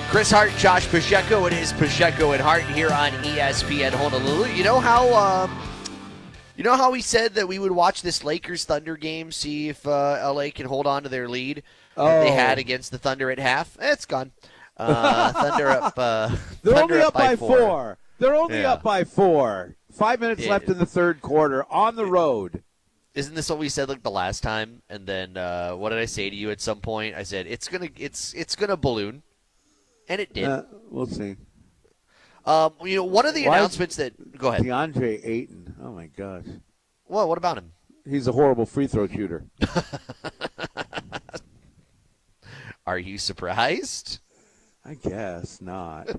Chris Hart, Josh Pacheco. It is Pacheco and Hart here on ESPN Honolulu. You know how we said that we would watch this Lakers Thunder game, see if LA can hold on to their lead that they had against the Thunder at half? It's gone. Thunder up. They're only up by four. They're only up by 4. 5 minutes left in the third quarter on the road. Isn't this what we said like the last time? And then what did I say to you at some point? I said it's gonna balloon, and it did. We'll see. One of the announcements that go ahead. DeAndre Ayton. Oh my gosh. Well, what about him? He's a horrible free throw shooter. Are you surprised? I guess not.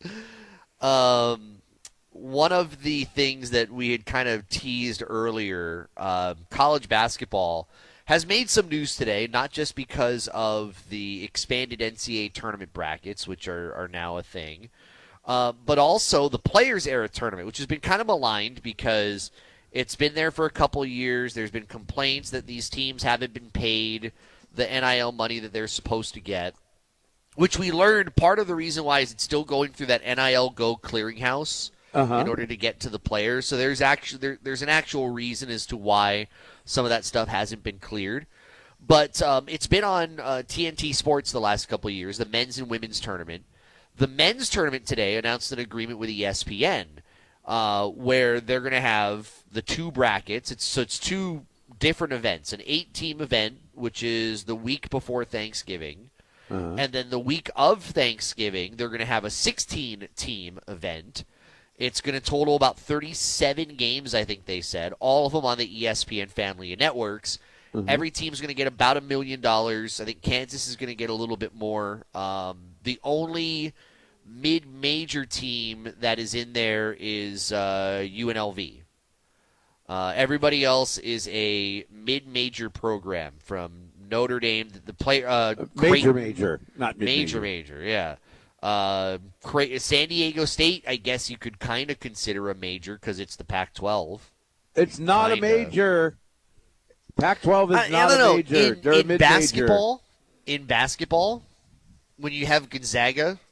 One of the things that we had kind of teased earlier, college basketball has made some news today, not just because of the expanded NCAA tournament brackets, which are now a thing, but also the Players Era tournament, which has been kind of maligned because it's been there for a couple of years. There's been complaints that these teams haven't been paid the NIL money that they're supposed to get, which we learned part of the reason why is it's still going through that NIL Go clearinghouse in order to get to the players. So there's an actual reason as to why some of that stuff hasn't been cleared. But it's been on TNT Sports the last couple of years, the men's and women's tournament. The men's tournament today announced an agreement with ESPN where they're going to have the two brackets. It's two different events, an 8-team event, which is the week before Thanksgiving. And then the week of Thanksgiving, they're going to have a 16-team event. It's going to total about 37 games, I think they said, all of them on the ESPN family of networks. Every team's going to get about $1 million. I think Kansas is going to get a little bit more. The only mid-major team that is in there is UNLV. Everybody else is a mid-major program from Notre Dame. The player major, not mid-major. Major, yeah. San Diego State, I guess you could kind of consider a major because it's the Pac-12. It's not a major. Pac-12 is not a major. They're a mid-major. In basketball, when you have Gonzaga